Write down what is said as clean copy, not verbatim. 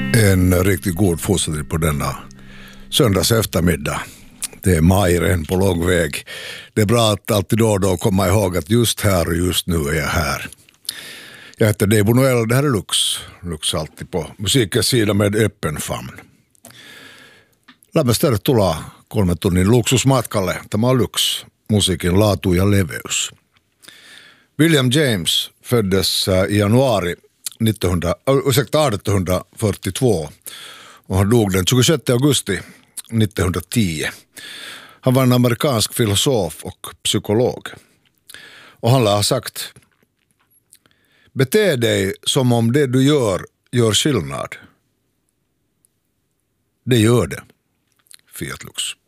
En riktigt god fortsättning på denna söndags eftermiddag. Det är majren på lång väg. Det är bra att alltid då och då komma ihåg att just här och just nu är jag här. Jag heter Debo Noel, det här är Lux. Lux alltid på musiikens sida med öppen famn. Lämmästä tervetuloa 3 tunnin luksusmatkalle. Tämä on Lux, musiikin laatu ja leveys. William James föddes i januari 1842 och han dog den 26 augusti 1910. Han var en amerikansk filosof och psykolog. Och han har sagt: bete dig som om det du gör skillnad. Det gör det. Fiat Lux.